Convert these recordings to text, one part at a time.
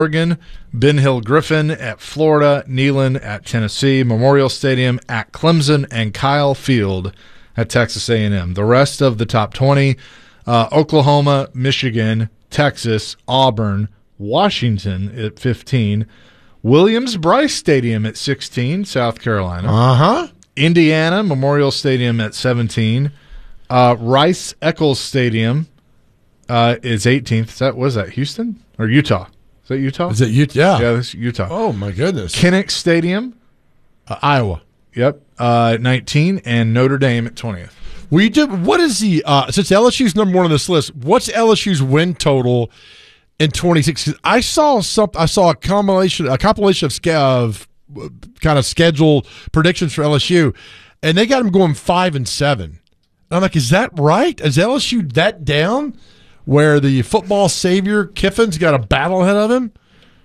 Oregon, Ben Hill Griffin at Florida, Neyland at Tennessee, Memorial Stadium at Clemson, and Kyle Field at Texas A&M. The rest of the top 20, Oklahoma, Michigan, Texas, Auburn, Washington at 15, Williams-Brice Stadium at 16, South Carolina. Indiana, Memorial Stadium at 17, Rice-Eccles Stadium is 18th. Was that Houston or Utah? Is that Utah? Is it Utah? Yeah, this is Utah. Oh, my goodness. Kinnick Stadium. Iowa. Yep. 19, and Notre Dame at 20th. What is the since LSU's number one on this list, what's LSU's win total in 26? I saw a compilation of kind of scheduled predictions for LSU, and they got them going 5-7. And I'm like, is that right? Is LSU that down where the football savior Kiffin's got a battle ahead of him?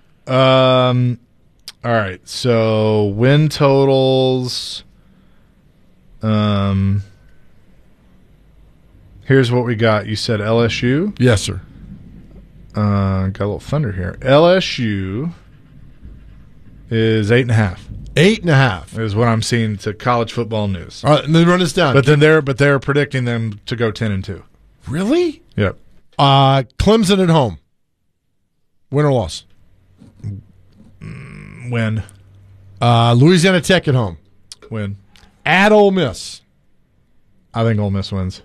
All right. So win totals. Here's what we got. You said LSU? Yes, sir. Got a little thunder here. LSU is 8.5. 8.5 is what I'm seeing to College Football News. All right, and then run this down. But then they're predicting them to go 10-2. Really? Yep. Clemson at home. Win or loss? Win. Louisiana Tech at home. Win. At Ole Miss. I think Ole Miss wins.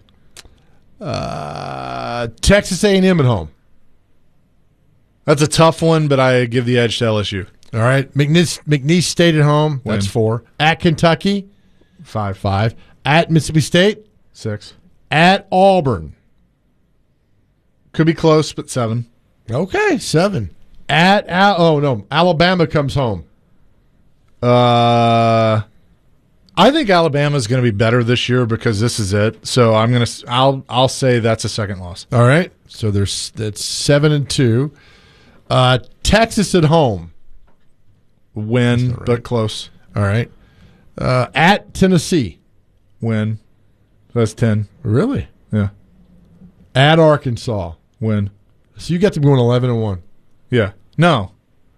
Texas A&M at home. That's a tough one, but I give the edge to LSU. All right. McNeese State at home. Win. That's 4. At Kentucky. 5. At Mississippi State. 6. At Auburn. Could be close, but 7. Okay, 7. At Alabama comes home. I think Alabama's going to be better this year because this is it. So I'll say that's a second loss. All right. So that's 7-2. Texas at home. Win, right. but close. All right. At Tennessee. Win. That's 10. Really? Yeah. At Arkansas. Win. So you got them going 11-1. Yeah. No.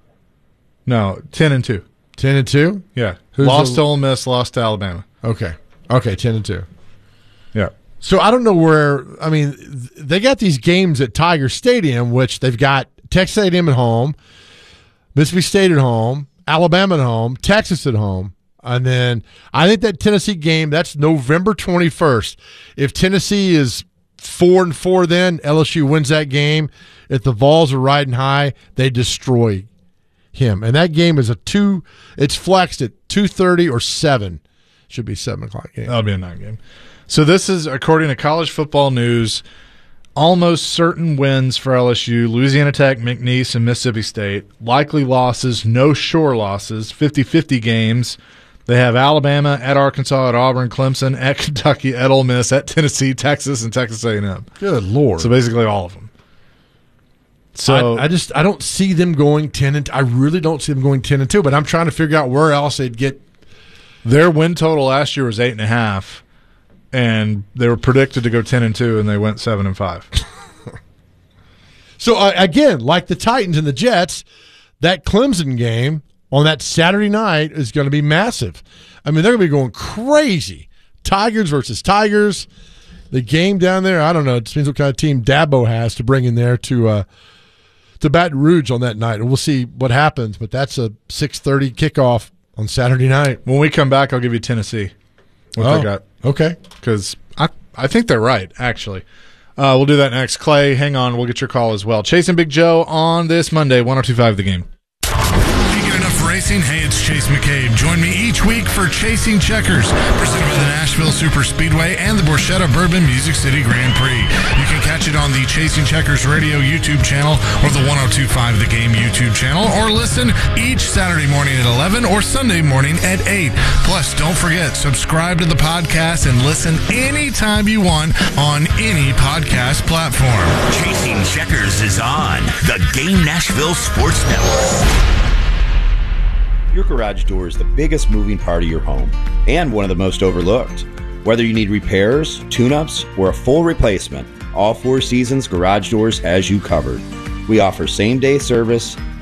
10-2. 10-2? Yeah. Lost to Ole Miss, lost to Alabama. Okay. 10-2. Yeah. So I don't know where. I mean, they got these games at Tiger Stadium, which they've got Texas A&M at home, Mississippi State at home, Alabama at home, Texas at home, and then I think that Tennessee game, that's November 21st. If Tennessee is 4-4, then LSU wins that game. If the Vols are riding high, they destroy him. And that game is it's flexed at 2:30 or 7. Should be 7 o'clock game. That'll be a night game. So this is, according to College Football News, almost certain wins for LSU, Louisiana Tech, McNeese, and Mississippi State. Likely losses, no sure losses, 50-50 games. They have Alabama, at Arkansas, at Auburn, Clemson, at Kentucky, at Ole Miss, at Tennessee, Texas, and Texas A&M. Good Lord. So basically all of them. So I don't see them going 10-2. I really don't see them going 10-2, but I'm trying to figure out where else they'd get. Their win total last year was 8.5, and they were predicted to go 10-2, and they went 7-5. So again, like the Titans and the Jets, that Clemson game on that Saturday night is going to be massive. I mean, they're going to be going crazy. Tigers versus Tigers. The game down there, I don't know. It depends what kind of team Dabo has to bring in there to Baton Rouge on that night. And we'll see what happens, but that's a 6:30 kickoff on Saturday night. When we come back, I'll give you Tennessee. What they got. Okay. Because I think they're right, actually. We'll do that next. Clay, hang on. We'll get your call as well. Chasing Big Joe on this Monday, 102.5 The Game. Racing. Hey, it's Chase McCabe. Join me each week for Chasing Checkers, presented by the Nashville Super Speedway and the Borchetta Bourbon Music City Grand Prix. You can catch it on the Chasing Checkers Radio YouTube channel or the 102.5 The Game YouTube channel, or listen each Saturday morning at 11 or Sunday morning at 8. Plus, don't forget, subscribe to the podcast and listen anytime you want on any podcast platform. Chasing Checkers is on the Game Nashville Sports Network. Your garage door is the biggest moving part of your home and one of the most overlooked. Whether you need repairs, tune-ups, or a full replacement, All Four Seasons Garage Doors has you covered. We offer same-day service,